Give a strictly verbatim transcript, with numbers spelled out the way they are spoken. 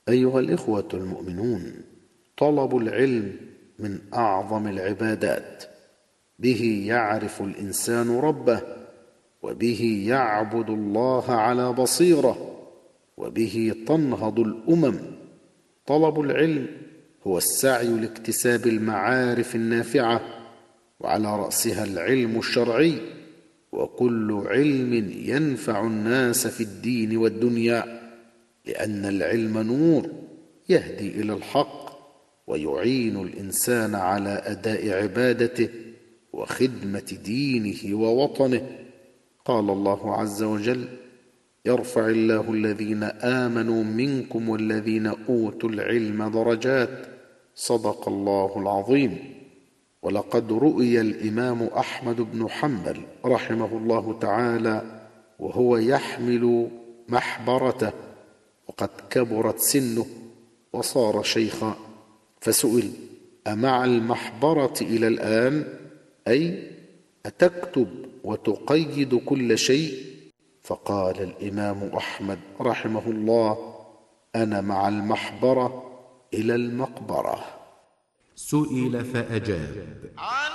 أيها الإخوة المؤمنون، طلب العلم من أعظم العبادات، به يعرف الإنسان ربه، وبه يعبد الله على بصيرة، وبه تنهض الأمم. طلب العلم هو السعي لاكتساب المعارف النافعة، وعلى رأسها العلم الشرعي، وكل علم ينفع الناس في الدين والدنيا، لأن العلم نور يهدي إلى الحق، ويعين الإنسان على أداء عبادته وخدمة دينه ووطنه. قال الله عز وجل: يرفع الله الذين آمنوا منكم والذين أوتوا العلم درجات. صدق الله العظيم. ولقد رؤي الإمام أحمد بن حنبل رحمه الله تعالى وهو يحمل محبرته، وقد كبرت سنه وصار شيخا، فسئل: أمع المحبرة إلى الآن؟ أي أتكتب وتقيد كل شيء؟ فقال الإمام أحمد رحمه الله: أنا مع المحبرة إلى المقبرة. سئل فأجاب: